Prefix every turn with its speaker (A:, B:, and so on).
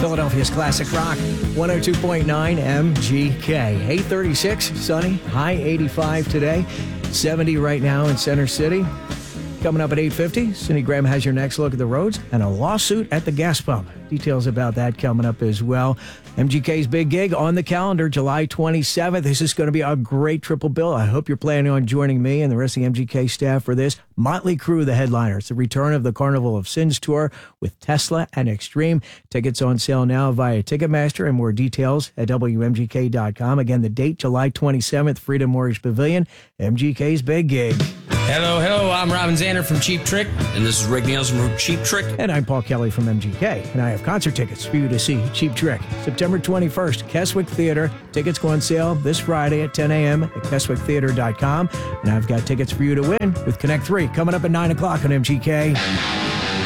A: Philadelphia's classic rock, 102.9 MGK. 8:36, sunny, high 85 today, 70 right now in Center City. Coming up at 8:50, Cindy Graham has your next look at the roads and a lawsuit at the gas pump. Details about that coming up as well. MGK's big gig on the calendar, July 27th. This is going to be a great triple bill. I hope you're planning on joining me and the rest of the MGK staff for this. Motley Crue, the headliner. It's the return of the Carnival of Sins tour with Tesla and Extreme. Tickets on sale now via Ticketmaster, and more details at WMGK.com. Again, the date, July 27th, Freedom Mortgage Pavilion, MGK's big gig.
B: Hello, I'm Robin Zander from Cheap Trick.
C: And this is Rick Nielsen from Cheap Trick.
A: And I'm Paul Kelly from MGK. And I have concert tickets for you to see Cheap Trick. September 21st, Keswick Theater. Tickets go on sale this Friday at 10 a.m. at KeswickTheater.com. And I've got tickets for you to win with Connect 3 coming up at 9 o'clock on MGK.